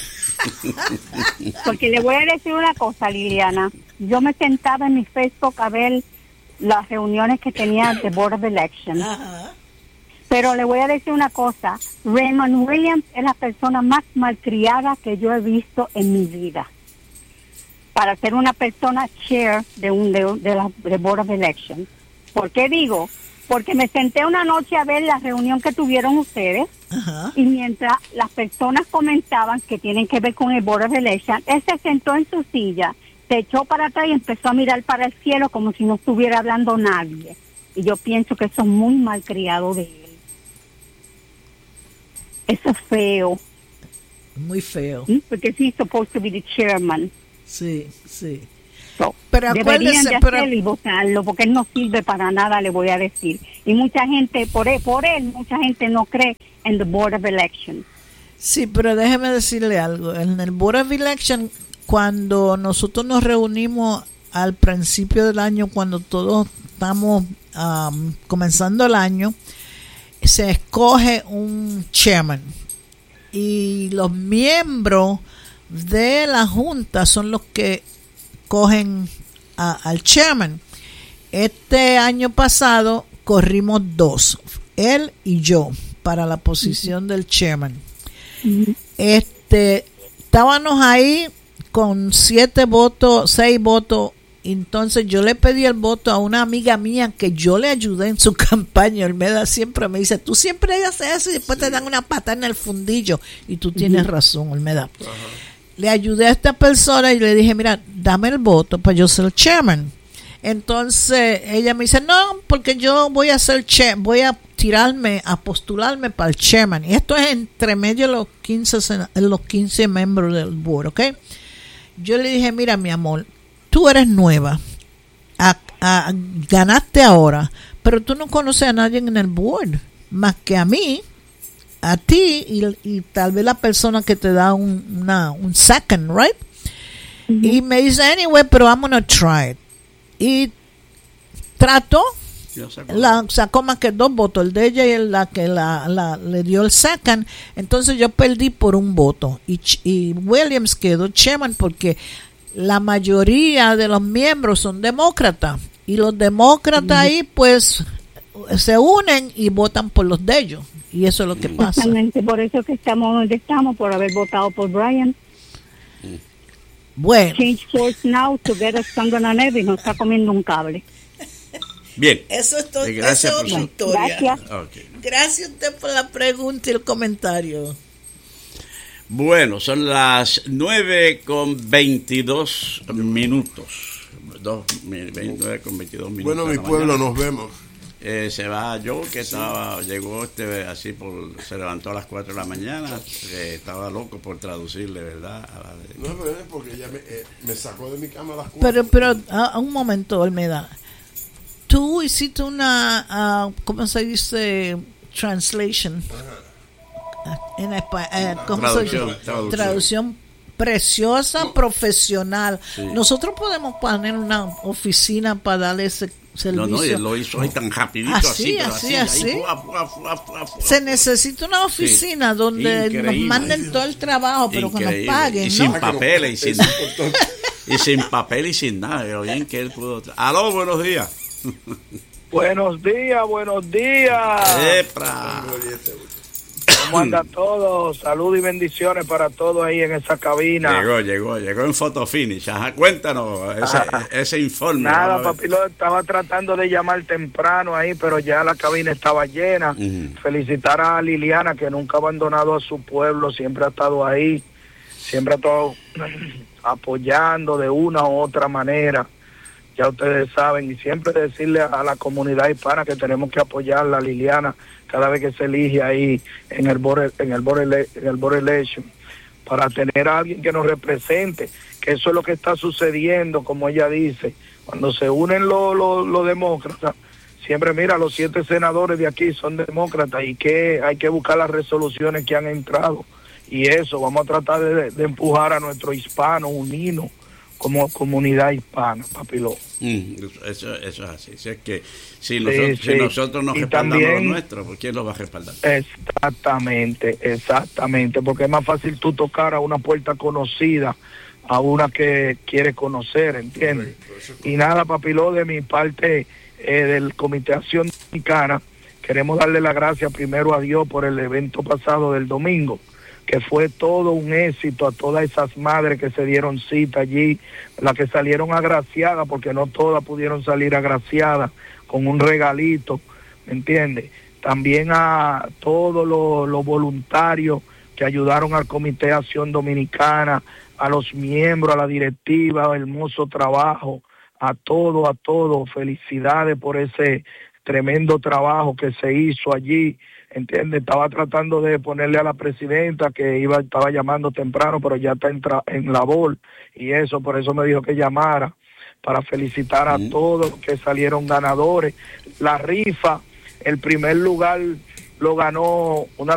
Porque le voy a decir una cosa, Liliana. Yo me sentaba en mi Facebook a ver las reuniones que tenía de Board of Elections. Pero le voy a decir una cosa, Raymond Williams es la persona más malcriada que yo he visto en mi vida. Para ser una persona chair de Board of Elections. ¿Por qué digo? Porque me senté una noche a ver la reunión que tuvieron ustedes. Ajá. Y mientras las personas comentaban que tienen que ver con el Board of Elections, él se sentó en su silla, se echó para atrás y empezó a mirar para el cielo como si no estuviera hablando nadie. Y yo pienso que eso es muy malcriado de él. Eso es feo. Muy feo. Porque he's supposed to be the chairman. Sí, sí. So, Pero deberían de acuérdese, hacerlo y votarlo, porque él no sirve para nada, le voy a decir. Y mucha gente, por él, mucha gente no cree en the Board of Elections. Sí, pero déjeme decirle algo. En el Board of Elections, cuando nosotros nos reunimos al principio del año, cuando todos estamos comenzando el año, se escoge un chairman. Y los miembros de la junta son los que cogen al chairman. Este año pasado corrimos 2, él y yo, para la posición del chairman. Estábamos ahí con 7 votos, 6 votos. Entonces yo le pedí el voto a una amiga mía que yo le ayudé en su campaña. Olmeda siempre me dice, tú siempre haces eso y después te dan una patada en el fundillo. Y tú tienes razón, Olmeda. Le ayudé a esta persona y le dije, mira, dame el voto para yo ser el chairman. Entonces ella me dice, no, porque yo voy a ser voy a postularme para el chairman. Y esto es entre medio de los 15 miembros del board, ¿ok? Yo le dije, mira, mi amor, tú eres nueva, ganaste ahora, pero tú no conoces a nadie en el board, más que a mí, a ti y tal vez la persona que te da un second, right? Y me dice, anyway, pero I'm gonna try it. Y trató, sacó más que 2 votos, el de ella y la que le dio el second. Entonces yo perdí por 1 voto y Williams quedó chairman porque la mayoría de los miembros son demócratas y los demócratas ahí pues se unen y votan por los de ellos, y eso es lo que pasa. Exactamente, por eso que estamos donde estamos, por haber votado por Brian. Bueno, Change Force Now to get us stronger than ever, y nos está comiendo un cable. Bien. Eso es todo. Gracias eso por es su historia. Gracias. Okay. Gracias a usted por la pregunta y el comentario. Bueno, son las 9:22 minutos. 9:22 minutos. Bueno, mi pueblo, nos vemos. Se va Joe, que llegó así se levantó a las 4 de la mañana, estaba loco por traducirle, ¿verdad? No, porque ella me sacó de mi cama a las 4. Pero un momento, Olmeda. Tú hiciste una, ¿cómo se dice? Translation. En español, ¿cómo se dice? Traducción preciosa, profesional. Sí. Nosotros podemos poner una oficina para darle ese servicio. No, él lo hizo ahí tan rapidito, así. Se necesita una oficina donde increíble, nos manden todo el trabajo, pero increíble, que nos paguen, y ¿no? sin papeles, y sin papel y sin nada. Pero bien que él pudo. Aló, buenos días. Buenos días. ¡Epra! ¿Cómo anda todo? Salud y bendiciones para todos ahí en esa cabina. Llegó en Photo Finish. Ajá, cuéntanos ese informe. Nada, papilo, estaba tratando de llamar temprano ahí, pero ya la cabina estaba llena. Felicitar a Liliana, que nunca ha abandonado a su pueblo, siempre ha estado ahí, siempre ha estado apoyando de una u otra manera. Ya ustedes saben, y siempre decirle a la comunidad hispana que tenemos que apoyarla, Liliana, cada vez que se elige ahí en el board election, para tener a alguien que nos represente, que eso es lo que está sucediendo, como ella dice, cuando se unen los demócratas, siempre mira, los 7 senadores de aquí son demócratas, y que hay que buscar las resoluciones que han entrado, y eso, vamos a tratar de empujar a nuestro hispano, unirnos como comunidad hispana, papilón. Eso es así. Si es que si nosotros nos respaldamos lo nuestro, ¿por quién lo va a respaldar? Exactamente, porque es más fácil tú tocar a una puerta conocida, a una que quiere conocer, ¿entiendes? Y nada, papilón, de mi parte del Comité de Acción Dominicana, queremos darle las gracias primero a Dios por el evento pasado del domingo, que fue todo un éxito, a todas esas madres que se dieron cita allí, las que salieron agraciadas, porque no todas pudieron salir agraciadas, con un regalito, ¿me entiendes? También a todos los voluntarios que ayudaron al Comité de Acción Dominicana, a los miembros, a la directiva, hermoso trabajo, a todos, felicidades por ese tremendo trabajo que se hizo allí, ¿entiendes? Estaba tratando de ponerle a la presidenta que estaba llamando temprano, pero ya está en labor, y eso, por eso me dijo que llamara, para felicitar a todos que salieron ganadores. La rifa, el primer lugar lo ganó una